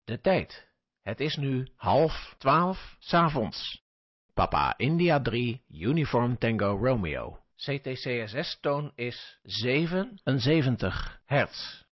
De tijd. Het is nu 11:30 's avonds. Papa India 3, Uniform Tango Romeo. CTCSS-toon is 77 hertz.